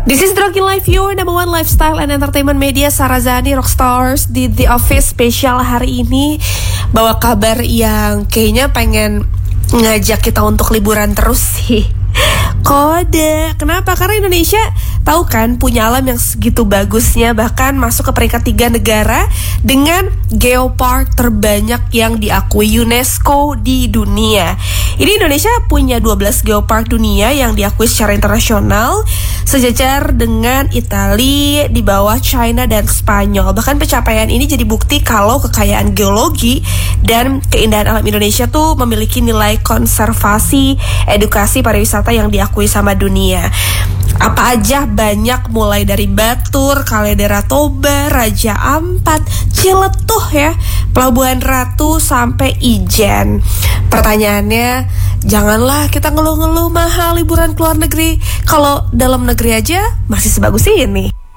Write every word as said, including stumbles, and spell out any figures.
This is Drogi Live, your number one lifestyle and entertainment media. Sarah Zani, Rockstars di The Office spesial hari ini bawa kabar yang kayaknya pengen ngajak kita untuk liburan terus sih. Kode, kenapa? Karena Indonesia tahu kan punya alam yang segitu bagusnya, bahkan masuk ke peringkat tiga negara dengan geopark terbanyak yang diakui UNESCO di dunia. Ini Indonesia punya dua belas geopark dunia yang diakui secara internasional, sejajar dengan Italia, di bawah China dan Spanyol. Bahkan pencapaian ini jadi bukti kalau kekayaan geologi dan keindahan alam Indonesia tuh memiliki nilai konservasi, edukasi, pariwisata yang diakui sama dunia. Apa aja banyak, mulai dari Batur, Kaldera Toba, Raja Ampat, Ciletuh ya, Pelabuhan Ratu sampai Ijen. Pertanyaannya, janganlah kita ngeluh-ngeluh mahal liburan ke luar negeri kalau dalam negeri aja masih sebagus ini.